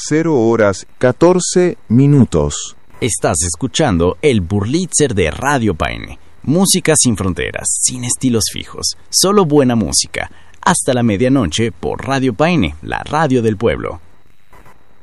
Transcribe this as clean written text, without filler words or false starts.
0:14. Estás escuchando el Burlitzer de Radio Paine. Música sin fronteras, sin estilos fijos, solo buena música. Hasta la medianoche por Radio Paine, la radio del pueblo.